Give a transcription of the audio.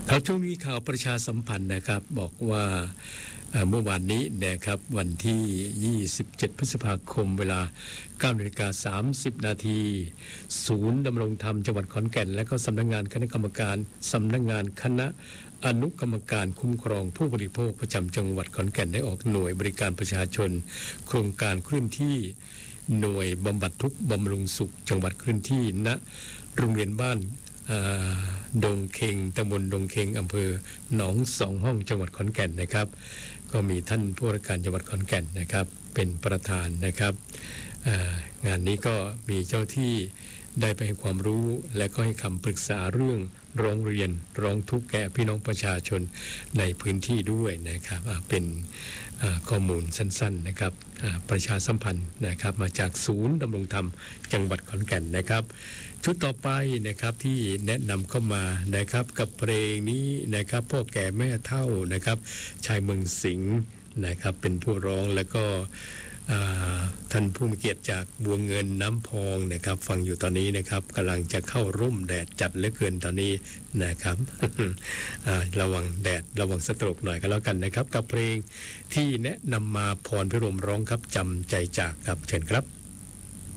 ครับช่วงนี้ข่าวประชาสัมพันธ์นะครับบอกว่าเมื่อวานนี้นะครับวันที่ 27 พฤษภาคมเวลา 9:30 นาทีศูนย์ดำรงธรรมจังหวัดขอนแก่นและก็สำนักงานคณะกรรมการสำนักงานคณะอนุกรรมการคุ้มครองผู้บริโภคประจำจังหวัดขอนแก่นได้ออกหน่วยบริการประชาชนโครงการเคลื่อนที่หน่วยบำบัดทุกข์บำรุงสุขจังหวัดเคลื่อนที่ณโรงเรียนบ้านดงเค็งตำบลดงเค็งอำเภอหนองสองห้องจังหวัดขอนแก่นนะครับก็มีท่านผู้ว่าราชการจังหวัดขอนแก่นนะครับเป็นประธานนะครับงานนี้ก็มีเจ้าที่ได้ไปให้ความรู้และก็ให้คำปรึกษาเรื่องร้องเรียนร้องทุกข์แก่พี่น้องประชาชนในพื้นที่ด้วยนะครับเป็นข้อมูลสั้นๆนะครับประชาสัมพันธ์นะครับมาจากศูนย์ดำรงธรรมจังหวัดขอนแก่นนะครับชุดต่อไปนะครับที่แนะนำเข้ามานะครับกับเพลงนี้นะครับพ่อแก่แม่เฒ่านะครับชายเมืองสิงห์นะครับเป็นผู้ร้องแล้วก็ท่านผู้มีเกียรติจากบัวเงินน้ำพองนะครับฟังอยู่ตอนนี้นะครับกำลังจะเข้าร่มแดดจัดเหลือเกินตอนนี้นะครับ ระวังแดดระวังสโตรกหน่อยก็แล้วกันนะครับกับเพลงที่แนะนำมาพรพิรมร้องครับจำใจจากครับเชิญครับ